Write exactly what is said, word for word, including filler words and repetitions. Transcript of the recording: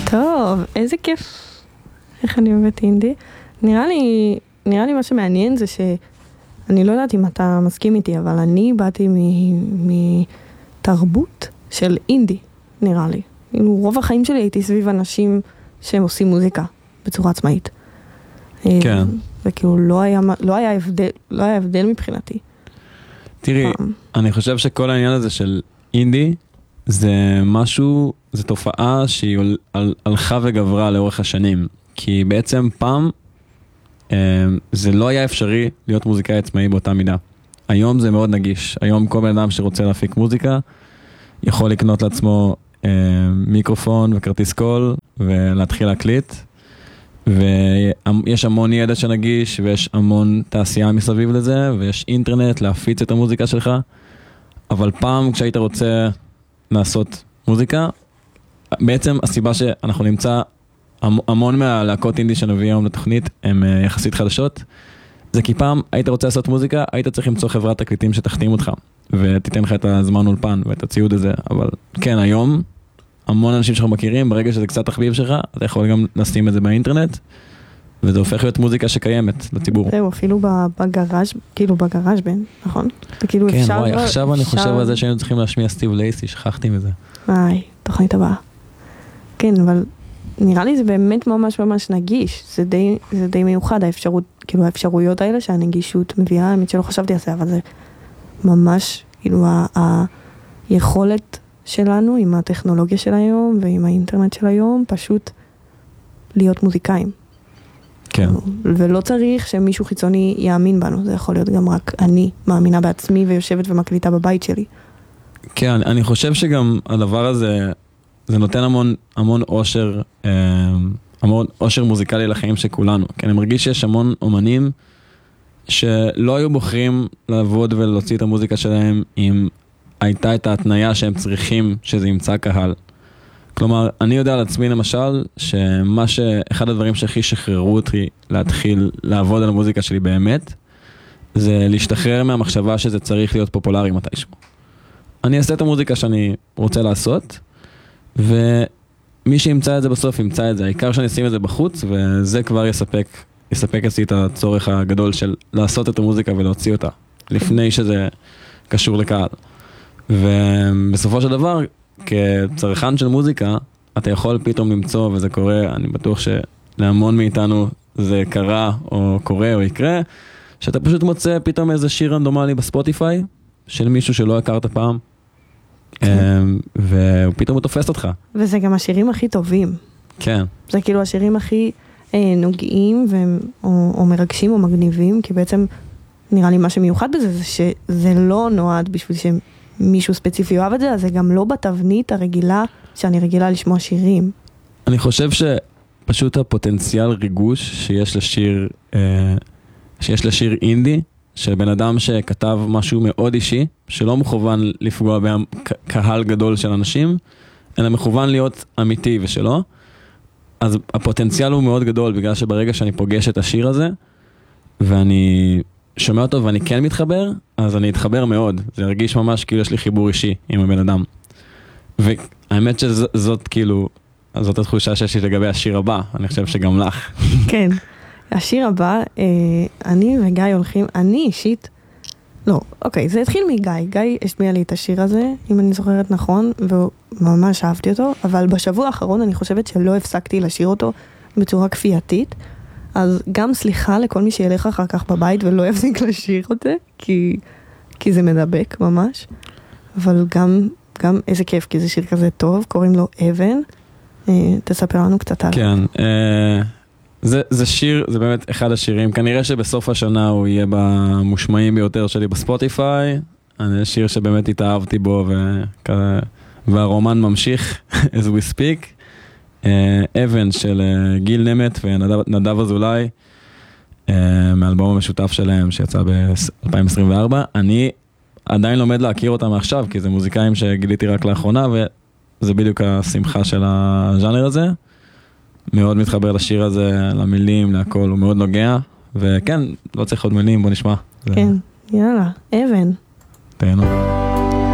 טוב, איזה כיף. איך אני אוהבת אינדי. נראה לי, נראה לי מה שמעניין זה שאני לא יודעת אם אתה מסכים איתי, אבל אני באתי מתרבות של אינדי, נראה לי. רוב החיים שלי הייתי סביב אנשים שהם עושים מוזיקה בצורה עצמאית. כן. וכאילו לא היה, לא היה הבדל, לא היה הבדל מבחינתי. תראי, אני חושב שכל העניין הזה של אינדי, זה משהו, זה תופעה שהיא הלכה וגברה לאורך השנים. כי בעצם פעם, זה לא היה אפשרי להיות מוזיקאי עצמאי באותה מידה. היום זה מאוד נגיש. היום כל בן אדם שרוצה להפיק מוזיקה, יכול לקנות לעצמו מיקרופון וכרטיס קול, ולהתחיל להקליט. ויש המון ידע שנגיש, ויש המון תעשייה מסביב לזה, ויש אינטרנט להפיץ את המוזיקה שלך. אבל פעם כשהיית רוצה לעשות מוזיקה, בעצם הסיבה שאנחנו נמצא המון מהלהקות אינדי שנביא היום לתוכנית, הן יחסית חדשות, זה כי פעם היית רוצה לעשות מוזיקה, היית צריך למצוא חברת תקליטים שתחתים אותך, ותיתן לך את הזמן אולפן ואת הציוד הזה. אבל כן, היום, המון אנשים שאנחנו מכירים, ברגע שזה קצת תחביב שלך, אתה יכול גם לשים את זה באינטרנט, וזה הופך להיות מוזיקה שקיימת לציבור. זהו, אפילו בגראז', כאילו בגראז' בן, נכון? כן, וואי, עכשיו אני חושב על זה שהיינו צריכים להשמיע סטיב לייסי, שכחתי מזה. איי, תוכנית הבאה. כן, אבל נראה לי זה באמת ממש ממש נגיש, זה די, זה די מיוחד, האפשרות, כאילו האפשרויות האלה שהנגישות מביאה, האמת שלא חשבתי על זה, אבל זה ממש, כאילו, ה- היכולת שלנו עם הטכנולוגיה של היום ועם האינטרנט של היום, פשוט להיות מוזיקאים. כן. ולא צריך שמישהו חיצוני יאמין בנו, זה יכול להיות גם רק אני מאמינה בעצמי ויושבת ומקליטה בבית שלי. כן, אני, אני חושב שגם הדבר הזה, זה נותן המון, המון אושר, המון אושר מוזיקלי לחיים של כולנו. כי אני מרגיש שיש המון אומנים שלא היו בוחרים לעבוד ולהוציא את המוזיקה שלהם אם הייתה את ההתניה שהם צריכים שזה ימצא קהל. כלומר, אני יודע על עצמי למשל, שמה שאחד הדברים שהכי שחררו אותי להתחיל לעבוד על המוזיקה שלי באמת, זה להשתחרר מהמחשבה שזה צריך להיות פופולרי מתישהו. אני אעשה את המוזיקה שאני רוצה לעשות, ומי שימצא את זה בסוף ימצא את זה. העיקר שאני אשים את זה בחוץ, וזה כבר יספק, יספק אצלי את הצורך הגדול של לעשות את המוזיקה ולהוציא אותה, לפני שזה קשור לקהל. ובסופו של דבר, כצרכן של מוזיקה, אתה יכול פתאום למצוא, וזה קורה, אני בטוח שלהמון מאיתנו זה קרה, או קורה, או יקרה, שאתה פשוט מוצא פתאום איזה שיר רנדומלי בספוטיפיי, של מישהו שלא הכרת פעם, ופתאום הוא תופס אותך. וזה גם השירים הכי טובים. כן. זה כאילו השירים הכי נוגעים, או מרגשים או מגניבים, כי בעצם נראה לי מה שמיוחד בזה, זה שזה לא נועד בשביל שמישהו ספציפי אוהב את זה, אז זה גם לא בתבנית הרגילה שאני רגילה לשמוע שירים. אני חושב שפשוט הפוטנציאל ריגוש שיש לשיר, שיש לשיר אינדי, של בן אדם שכתב משהו מאוד אישי, שלא מכוון לפגוע בקהל גדול של אנשים, אלא מכוון להיות אמיתי ושלא, אז הפוטנציאל הוא מאוד גדול, בגלל שברגע שאני פוגש את השיר הזה, ואני שומע אותו ואני כן מתחבר, אז אני אתחבר מאוד. זה הרגיש ממש כאילו יש לי חיבור אישי עם הבן אדם. והאמת שזאת כאילו, זאת התחושה שיש לי לגבי השיר הבא, אני חושב שגם לך. כן. השיר הבא, אני וגיא הולכים, אני אישית, לא, אוקיי, זה התחיל מגיא, גיא השמיע לי את השיר הזה, אם אני זוכרת נכון, וממש אהבתי אותו, אבל בשבוע האחרון אני חושבת שלא הפסקתי לשיר אותו בצורה כפייתית, אז גם סליחה לכל מי שילך אחר כך בבית ולא יפסיק לשיר אותה, כי, כי זה מדבק ממש, אבל גם, גם איזה כיף, כי זה שיר כזה טוב, קוראים לו אבן, תספר לנו קצת עליו. כן, אה... זה, זה שיר, זה באמת אחד השירים, כנראה שבסוף השנה הוא יהיה במושמעים ביותר שלי בספוטיפיי, אני שיר שבאמת התאהבתי בו, וכזה, והרומן ממשיך, as we speak, אבן של גיל נמת ונדב אזולאי, מאלבום המשותף שלהם שיצא ב-אלפיים עשרים וארבע, אני עדיין לומד להכיר אותם מעכשיו, כי זה מוזיקאים שגיליתי רק לאחרונה, וזה בדיוק השמחה של הז'אנר הזה, מאוד מתחבר לשיר הזה, למילים, להכל, הוא מאוד נוגע, וכן, לא צריך עוד מילים, בוא נשמע. כן, יאללה, אבן. תהנו.